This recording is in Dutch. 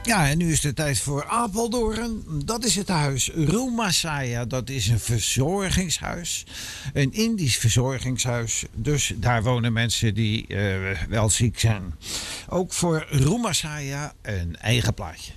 Ja, en nu is de tijd voor Apeldoorn. Dat is het huis Rumasaya. Dat is een verzorgingshuis. Een Indisch verzorgingshuis. Dus daar wonen mensen die wel ziek zijn. Ook voor Rumasaya een eigen plaatje.